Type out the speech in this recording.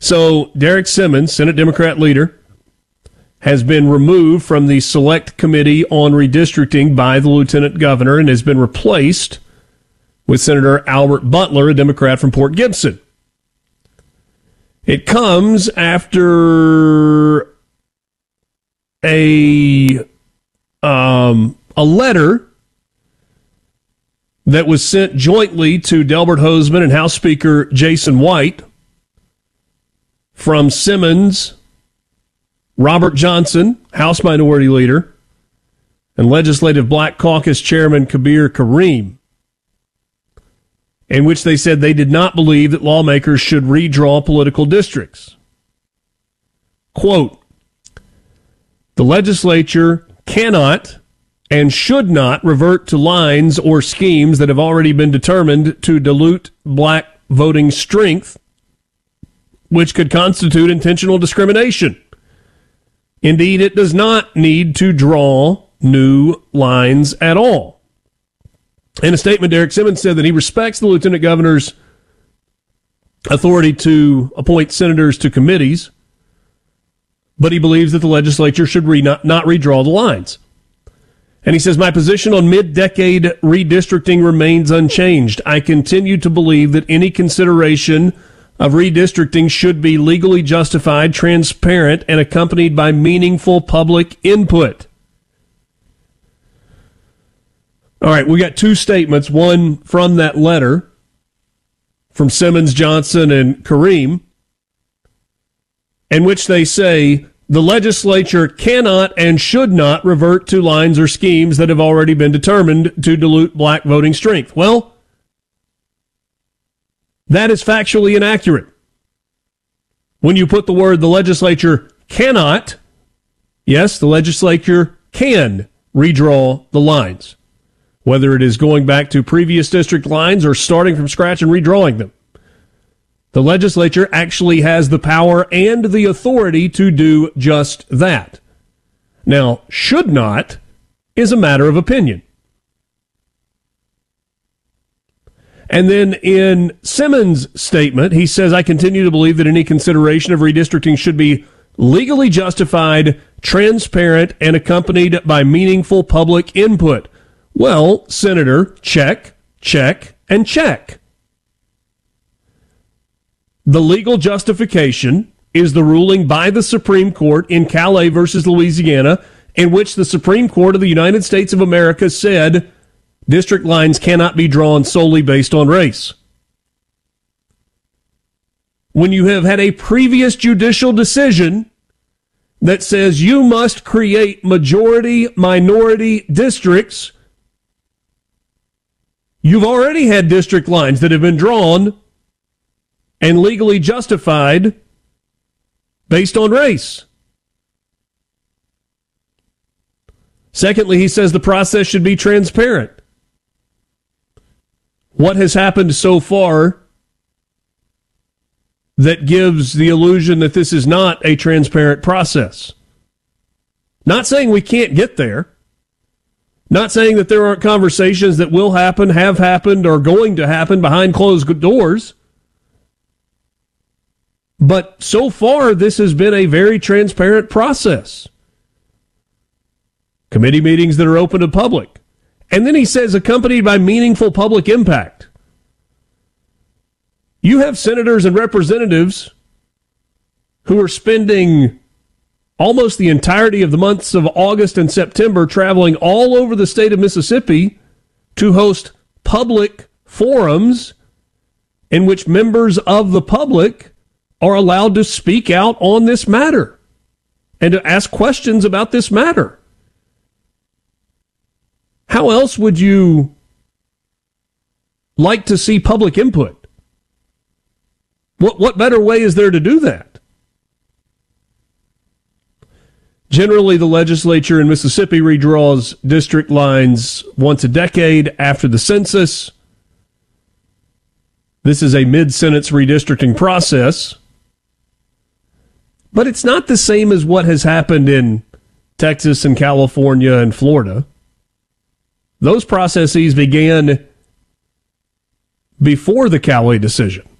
So Derek Simmons, Senate Democrat leader, has been removed from the Select Committee on Redistricting by the Lieutenant Governor and has been replaced with Senator Albert Butler, a Democrat from Port Gibson. It comes after a letter that was sent jointly to Delbert Hosemann and House Speaker Jason White from Simmons, Robert Johnson, House Minority Leader, and Legislative Black Caucus Chairman Kabir Kareem, in which they said they did not believe that lawmakers should redraw political districts. Quote, the legislature cannot and should not revert to lines or schemes that have already been determined to dilute black voting strength, which could constitute intentional discrimination. Indeed, it does not need to draw new lines at all. In a statement, Derek Simmons said that he respects the Lieutenant Governor's authority to appoint senators to committees, but he believes that the legislature should not redraw the lines. And he says, my position on mid-decade redistricting remains unchanged. I continue to believe that any consideration of redistricting should be legally justified, transparent, and accompanied by meaningful public input. All right, we got two statements, one from that letter from Simmons, Johnson, and Kareem, in which they say the legislature cannot and should not revert to lines or schemes that have already been determined to dilute black voting strength. Well, that is factually inaccurate. When you put the word the legislature cannot, yes, the legislature can redraw the lines, whether it is going back to previous district lines or starting from scratch and redrawing them. The legislature actually has the power and the authority to do just that. Now, should not is a matter of opinion. And then in Simmons' statement, he says, I continue to believe that any consideration of redistricting should be legally justified, transparent, and accompanied by meaningful public input. Well, Senator, check, check, and check. The legal justification is the ruling by the Supreme Court in Calais versus Louisiana, in which the Supreme Court of the United States of America said district lines cannot be drawn solely based on race. When you have had a previous judicial decision that says you must create majority-minority districts, you've already had district lines that have been drawn and legally justified based on race. Secondly, he says the process should be transparent. What has happened so far that gives the illusion that this is not a transparent process? Not saying we can't get there. Not saying that there aren't conversations that will happen, have happened, or are going to happen behind closed doors. But so far, this has been a very transparent process. Committee meetings that are open to public. And then he says, accompanied by meaningful public impact. You have senators and representatives who are spending almost the entirety of the months of August and September traveling all over the state of Mississippi to host public forums in which members of the public are allowed to speak out on this matter and to ask questions about this matter. How else would you like to see public input? What better way is there to do that? Generally, the legislature in Mississippi redraws district lines once a decade after the census. This is a mid-sentence redistricting process. But it's not the same as what has happened in Texas and California and Florida. Those processes began before the Calais decision.